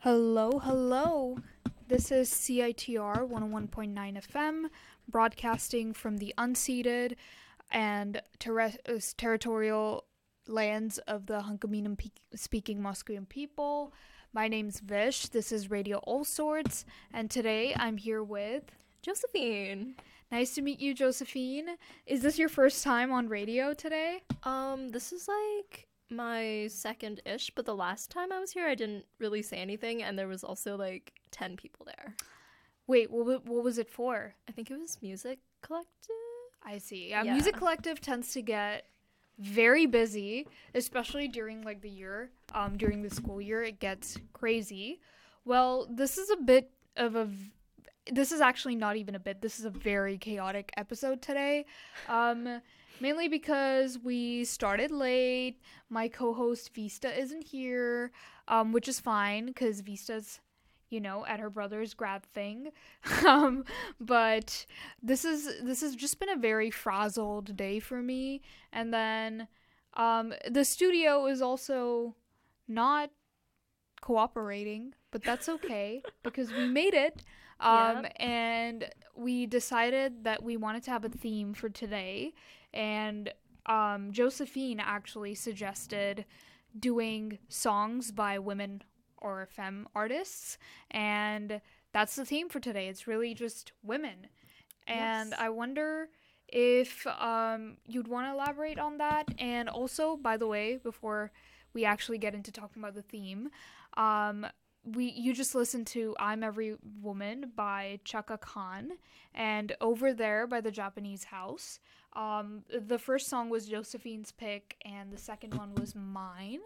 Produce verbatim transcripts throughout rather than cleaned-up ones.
Hello, hello. This is C I T R one oh one point nine F M, broadcasting from the unceded and ter- territorial lands of the Hunkaminam pe- speaking Musqueam people. My name's Vish. This is Radio All Sorts, and today I'm here with Josephine. Nice to meet you, Josephine. Is this your first time on radio today? Um, this is like my second-ish, but the last time I was here, I didn't really say anything, and there was also like ten people there. Wait, what, what was it for? I think it was Music Collective. I see. Yeah, Yeah. Music Collective tends to get very busy, especially during like the year. Um, during the school year, it gets crazy. Well, this is a bit of a. v- This is actually not even a bit. This is a very chaotic episode today. Um, mainly because we started late. My co-host Vista isn't here, um, which is fine because Vista's, you know, at her brother's grad thing. um, but this is this has just been a very frazzled day for me. And then, um, the studio is also not cooperating, but that's okay because we made it. Um, Yep. and we decided that we wanted to have a theme for today. And um, Josephine actually suggested doing songs by women or femme artists. And that's the theme for today. It's really just women. And Yes. I wonder if um, you'd want to elaborate on that. And also, by the way, before we actually get into talking about the theme, um, we you just listened to "I'm Every Woman" by Chaka Khan, and "Over There" by the Japanese House. Um, the first song was Josephine's pick, and the second one was mine.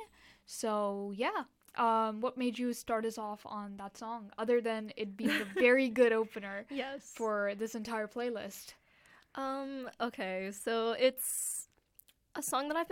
So yeah, um, what made you start us off on that song, other than it being a very good opener Yes. for this entire playlist? Um, okay, so it's a song that I've